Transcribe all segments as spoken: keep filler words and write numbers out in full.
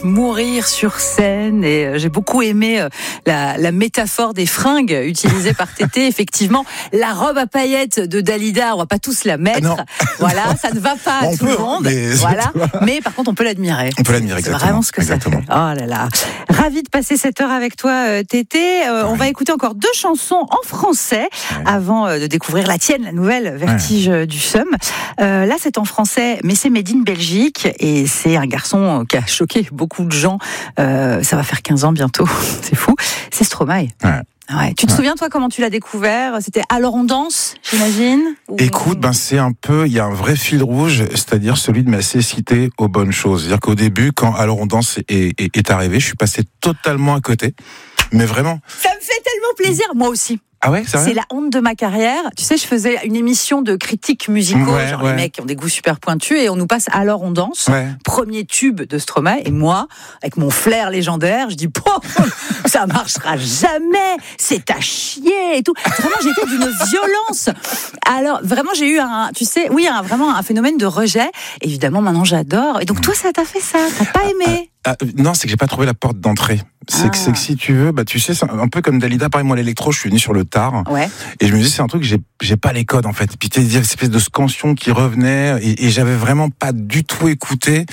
mourir sur scène. Et euh, j'ai beaucoup aimé euh, la, la métaphore des fringues utilisées par Tété. Effectivement, la robe à paillettes de Dalida, on va pas tous la mettre. Ah voilà, ça ne va pas à on tout peut, le monde. Mais... Voilà. Mais par contre, on peut l'admirer. On peut l'admirer, c'est exactement. Vraiment ce que exactement. ça fait. Oh là là. Ravi de passer cette heure avec toi, euh, Tété. Euh, ouais. On va écouter encore deux chansons en français ouais. avant euh, de découvrir la tienne, la nouvelle Vertige ouais. du Somme. Euh, là, c'est en français, mais c'est made in Belgique et c'est un garçon qui a choqué beaucoup de gens. Euh, ça va faire quinze ans bientôt. C'est fou. C'est Stromae. Ouais. Ouais. Tu te ouais. souviens, toi, comment tu l'as découvert ? C'était Alors on danse, j'imagine ? Ou... Écoute, ben c'est un peu, il y a un vrai fil rouge, c'est-à-dire celui de ma cécité aux bonnes choses. C'est-à-dire qu'au début, quand Alors on danse est, est, est arrivé, je suis passé totalement à côté. Mais vraiment. Ça me fait tellement plaisir, moi aussi. Ah ouais, c'est vrai ? C'est la honte de ma carrière. Tu sais, je faisais une émission de critiques musicaux, ouais, genre ouais. les mecs qui ont des goûts super pointus, et on nous passe Alors on danse, ouais. premier tube de Stromae, et moi, avec mon flair légendaire, je dis, oh, ça marchera jamais, c'est à chier, et tout. Vraiment, j'étais d'une violence. Alors, vraiment, j'ai eu un, tu sais, oui, un, vraiment un phénomène de rejet. Évidemment, maintenant, j'adore. Et donc, toi, ça t'a fait ça, t'as pas aimé ? Ah, ah, non, c'est que j'ai pas trouvé la porte d'entrée. C'est, ah. que, c'est que si tu veux, bah tu sais, c'est un peu comme Dalida, pareil, moi l'électro, je suis venu sur le tard. Ouais. Et je me dis, c'est un truc, j'ai, j'ai pas les codes en fait. Puis tu sais, cette espèce de scansion qui revenait, et, et j'avais vraiment pas du tout écouté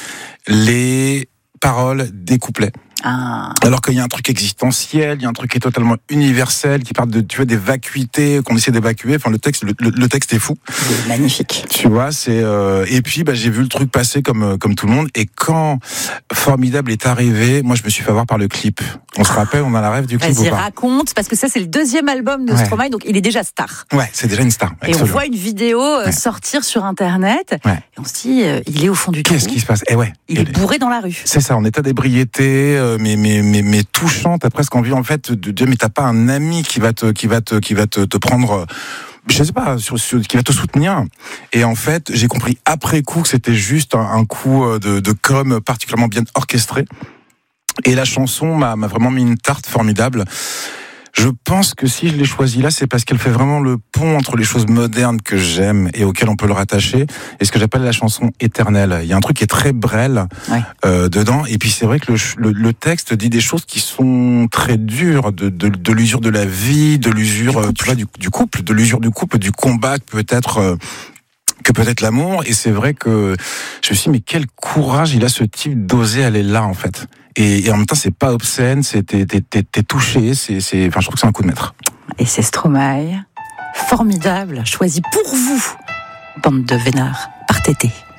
les paroles des couplets. Ah. Alors qu'il y a un truc existentiel, il y a un truc qui est totalement universel, qui parle de, tu vois, des vacuités qu'on essaie d'évacuer. Enfin, le texte, le, le texte est fou. C'est magnifique. Tu vois, c'est euh... et puis bah j'ai vu le truc passer comme comme tout le monde. Et quand Formidable est arrivé, moi je me suis fait avoir par le clip. On se rappelle, on a la rêve du clip. Vas-y, ou pas raconte, parce que ça c'est le deuxième album de ouais. Stromae, donc il est déjà star. Ouais, c'est déjà une star. Et on voit une vidéo euh, ouais. sortir sur internet. Ouais. Et on se dit, euh, il est au fond du trou. Qu'est-ce qui se passe ? Et ouais. Il est bourré dans la rue. C'est ça, en état d'ébriété, euh, mais mais mais mais touchant. T'as presque envie en fait de dire, mais t'as pas un ami qui va te qui va te qui va te, te prendre. Je sais pas, sur, sur, qui va te soutenir. Et en fait, j'ai compris après coup que c'était juste un, un coup de, de com particulièrement bien orchestré. Et la chanson m'a, m'a vraiment mis une tarte formidable. Je pense que si je l'ai choisie là, c'est parce qu'elle fait vraiment le pont entre les choses modernes que j'aime et auxquelles on peut le rattacher, et ce que j'appelle la chanson éternelle. Il y a un truc qui est très Brel ouais. euh, dedans, et puis c'est vrai que le, le, le texte dit des choses qui sont très dures, de, de, de l'usure de la vie, de l'usure tu vois, du, du couple, de l'usure du couple, du combat que peut-être... Euh, que peut-être l'amour, et c'est vrai que je me suis dit, mais quel courage il a ce type d'oser aller là, en fait. Et, et en même temps, c'est pas obscène, c'est, t'es, t'es, t'es, t'es touché, c'est, c'est, enfin, je trouve que c'est un coup de maître. Et c'est Stromae, formidable, choisi pour vous, bande de vénards, par Tété.